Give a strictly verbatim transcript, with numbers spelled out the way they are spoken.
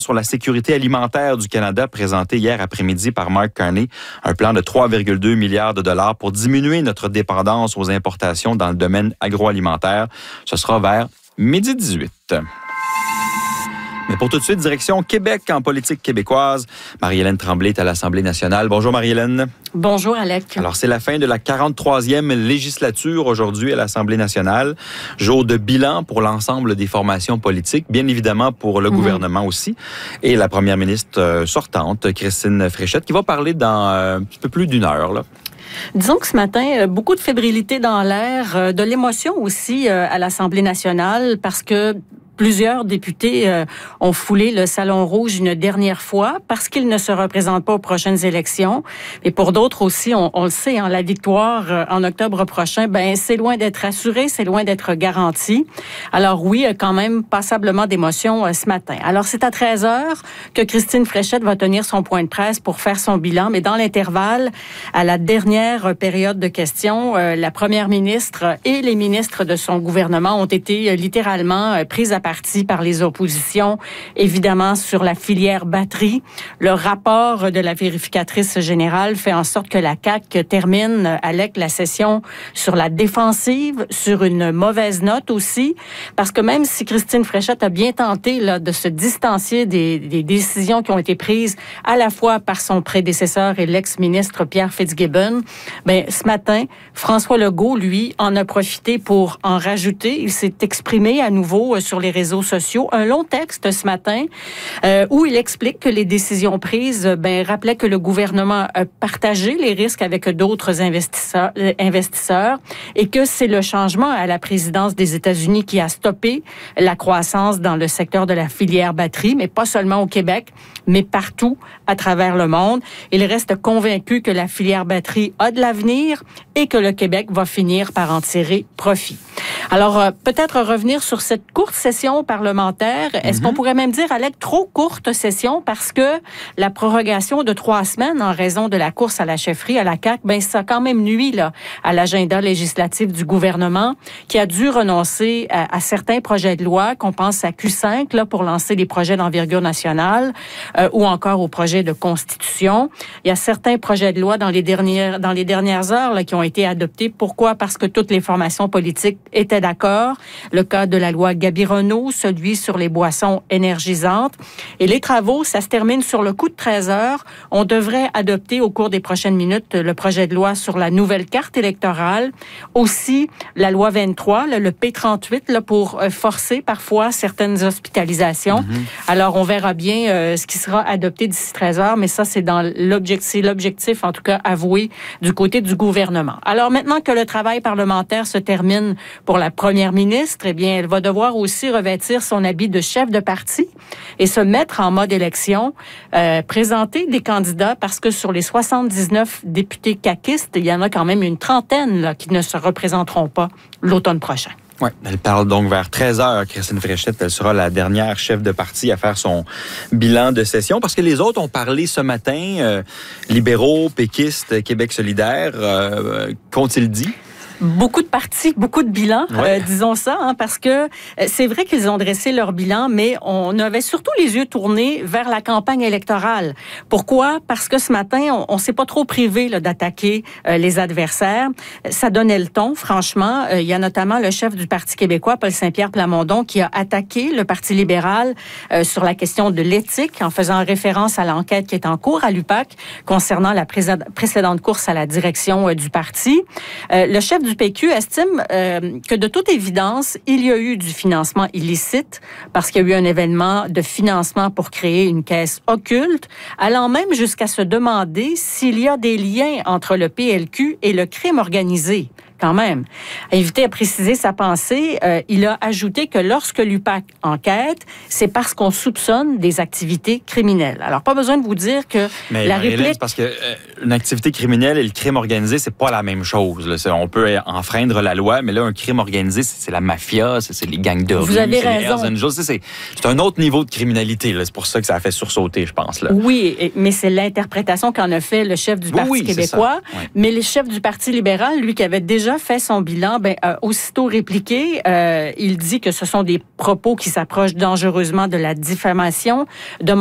sur la sécurité alimentaire du Canada présenté hier après-midi par Mark Carney, un plan de trois virgule deux milliards de dollars pour diminuer notre dépendance aux importations dans le domaine agroalimentaire. Ce sera vers midi dix-huit. Mais pour tout de suite, direction Québec en politique québécoise. Marie-Hélène Tremblay est à l'Assemblée nationale. Bonjour Marie-Hélène. Bonjour Alec. Alors c'est la fin de la quarante-troisième législature aujourd'hui à l'Assemblée nationale. Jour de bilan pour l'ensemble des formations politiques, bien évidemment pour le mmh. gouvernement aussi. Et la première ministre sortante, Christine Fréchette, qui va parler dans un petit peu plus d'une heure, là. Disons que ce matin, beaucoup de fébrilité dans l'air, de l'émotion aussi à l'Assemblée nationale parce que plusieurs députés euh, ont foulé le Salon Rouge une dernière fois parce qu'ils ne se représentent pas aux prochaines élections. Et pour d'autres aussi, on, on le sait, hein, la victoire euh, en octobre prochain, ben c'est loin d'être assuré, c'est loin d'être garanti. Alors oui, quand même passablement d'émotion euh, ce matin. Alors c'est à treize heures que Christine Fréchette va tenir son point de presse pour faire son bilan. Mais dans l'intervalle, à la dernière période de questions, euh, la première ministre et les ministres de son gouvernement ont été euh, littéralement euh, prises à partie par les oppositions, évidemment sur la filière batterie. Le rapport de la vérificatrice générale fait en sorte que la C A Q termine avec la session sur la défensive, sur une mauvaise note aussi, parce que même si Christine Fréchette a bien tenté là, de se distancier des, des décisions qui ont été prises à la fois par son prédécesseur et l'ex-ministre Pierre Fitzgibbon, ben, ce matin, François Legault, lui, en a profité pour en rajouter. Il s'est exprimé à nouveau sur les réseaux sociaux, un long texte ce matin euh, où il explique que les décisions prises ben, rappelaient que le gouvernement a partagé les risques avec d'autres investisseurs, euh, investisseurs et que c'est le changement à la présidence des États-Unis qui a stoppé la croissance dans le secteur de la filière batterie, mais pas seulement au Québec, mais partout à travers le monde. Il reste convaincu que la filière batterie a de l'avenir et que le Québec va finir par en tirer profit. Alors, euh, peut-être revenir sur cette courte session parlementaire. Est-ce mm-hmm. qu'on pourrait même dire, Alec, trop courte session parce que la prorogation de trois semaines en raison de la course à la chefferie à la C A Q, ben ça a quand même nuit là, à l'agenda législatif du gouvernement qui a dû renoncer à, à certains projets de loi, qu'on pense à Q cinq là, pour lancer des projets d'envergure nationale euh, ou encore au projet de constitution. Il y a certains projets de loi dans les dernières, dans les dernières heures là, qui ont été adoptés. Pourquoi? Parce que toutes les formations politiques étaient d'accord. Le cas de la loi Gabironneau, celui sur les boissons énergisantes. Et les travaux, ça se termine sur le coup de treize heures. On devrait adopter au cours des prochaines minutes le projet de loi sur la nouvelle carte électorale. Aussi, la loi vingt-trois, là, le P trente-huit, là, pour forcer parfois certaines hospitalisations. Mm-hmm. Alors, on verra bien euh, ce qui sera adopté d'ici treize heures, mais ça, c'est dans l'objectif, l'objectif, en tout cas, avoué du côté du gouvernement. Alors, maintenant que le travail parlementaire se termine pour la première ministre, eh bien, elle va devoir aussi revêtir son habit de chef de parti et se mettre en mode élection, euh, présenter des candidats parce que sur les soixante-dix-neuf députés caquistes, il y en a quand même une trentaine là, qui ne se représenteront pas l'automne prochain. Oui, elle parle donc vers treize heures, Christine Fréchette. Elle sera la dernière chef de parti à faire son bilan de session parce que les autres ont parlé ce matin, euh, libéraux, péquistes, Québec solidaire. Euh, qu'ont-ils dit? Beaucoup de partis, beaucoup de bilans, ouais. euh, disons ça, hein, parce que euh, c'est vrai qu'ils ont dressé leur bilan, mais on avait surtout les yeux tournés vers la campagne électorale. Pourquoi? Parce que ce matin, on, on s'est pas trop privé là, d'attaquer euh, les adversaires. Ça donnait le ton, franchement. Euh, il y a notamment le chef du Parti québécois, Paul Saint-Pierre Plamondon, qui a attaqué le Parti libéral euh, sur la question de l'éthique, en faisant référence à l'enquête qui est en cours à l'U P A C concernant la pré- précédente course à la direction euh, du parti. Euh, le chef du Du P Q estime euh, que de toute évidence, il y a eu du financement illicite parce qu'il y a eu un événement de financement pour créer une caisse occulte, allant même jusqu'à se demander s'il y a des liens entre le P L Q et le crime organisé. Quand même. Invité à préciser sa pensée, euh, il a ajouté que lorsque l'U P A C enquête, c'est parce qu'on soupçonne des activités criminelles. Alors, pas besoin de vous dire que mais la réplique... réplique... parce que euh, une activité criminelle et le crime organisé, c'est pas la même chose. Là. On peut enfreindre la loi, mais là, un crime organisé, c'est, c'est la mafia, c'est, c'est les gangs de rue, vous avez c'est raison. les Hells Angels. C'est, c'est, c'est un autre niveau de criminalité. Là. C'est pour ça que ça a fait sursauter, je pense. Là. Oui, mais c'est l'interprétation qu'en a fait le chef du oui, Parti oui, québécois. Ouais. Mais le chef du Parti libéral, lui, qui avait déjà déjà fait son bilan, ben, euh, aussitôt répliqué, euh, il dit que ce sont des propos qui s'approchent dangereusement de la diffamation, de